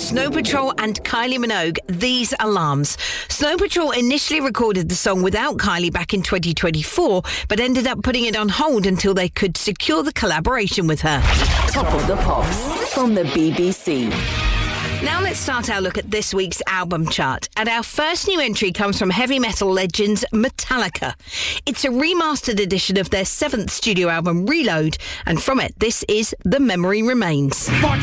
Snow Patrol and Kylie Minogue, These Alarms. Snow Patrol initially recorded the song without Kylie back in 2024, but ended up putting it on hold until they could secure the collaboration with her. Top of the Pops from the BBC. Now let's start our look at this week's album chart. And our first new entry comes from heavy metal legends Metallica. It's a remastered edition of their 7th studio album, Reload. And from it, this is The Memory Remains. But